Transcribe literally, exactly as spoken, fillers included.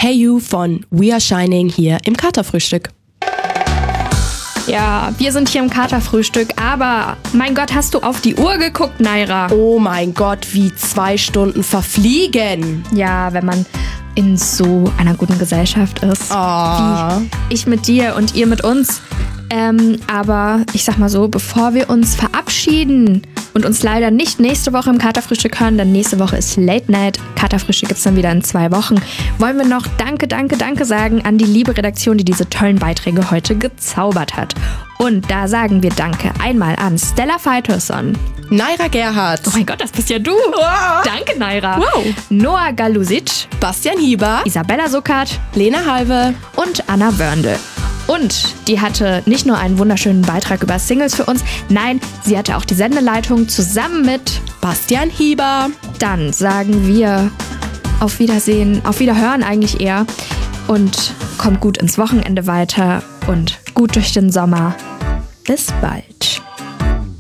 Hey You von We Are Shining hier im Katerfrühstück. Ja, wir sind hier im Katerfrühstück, aber mein Gott, hast du auf die Uhr geguckt, Naira? Oh mein Gott, wie zwei Stunden verfliegen. Ja, wenn man in so einer guten Gesellschaft ist. Oh. Wie ich mit dir und ihr mit uns. Ähm, aber ich sag mal so, bevor wir uns verabschieden und uns leider nicht nächste Woche im Katerfrühstück hören, denn nächste Woche ist Late Night. Katerfrühstück gibt's dann wieder in zwei Wochen. Wollen wir noch Danke, Danke, Danke sagen an die liebe Redaktion, die diese tollen Beiträge heute gezaubert hat. Und da sagen wir Danke einmal an Stella Feitoson, Naira Gerhardt. Oh mein Gott, das bist ja du. Wow. Danke, Naira. Wow. Noah Galusic, Bastian Hieber, Isabella Suckert, Lena Halve und Anna Wörndl. Und die hatte nicht nur einen wunderschönen Beitrag über Singles für uns, nein, sie hatte auch die Sendeleitung zusammen mit Bastian Hieber. Dann sagen wir auf Wiedersehen, auf Wiederhören eigentlich eher. Und kommt gut ins Wochenende weiter und gut durch den Sommer. Bis bald.